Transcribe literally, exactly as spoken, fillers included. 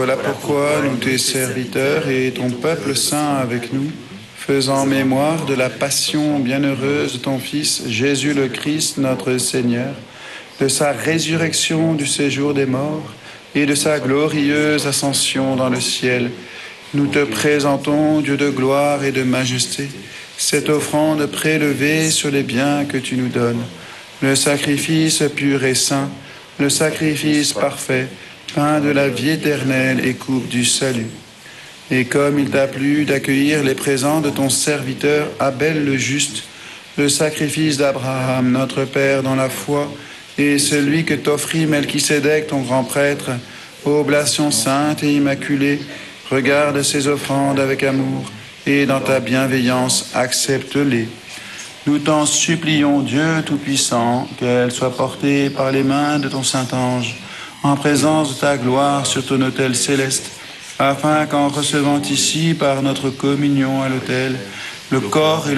voilà pourquoi nous, tes serviteurs et ton peuple saint avec nous, faisant mémoire de la passion bienheureuse de ton Fils, Jésus le Christ, notre Seigneur, de sa résurrection du séjour des morts et de sa glorieuse ascension dans le ciel, nous te présentons, Dieu de gloire et de majesté, cette offrande prélevée sur les biens que tu nous donnes, le sacrifice pur et saint, le sacrifice parfait, pain de la vie éternelle et coupe du salut. Et comme il t'a plu d'accueillir les présents de ton serviteur Abel le juste, le sacrifice d'Abraham, notre Père dans la foi, et celui que t'offrit Melchisédek, ton grand prêtre, oblation sainte et immaculée, regarde ces offrandes avec amour, et dans ta bienveillance, accepte-les. Nous t'en supplions, Dieu Tout-Puissant, qu'elles soient portées par les mains de ton Saint-Ange, en présence de ta gloire sur ton autel céleste, afin qu'en recevant ici, par notre communion à l'autel, le corps et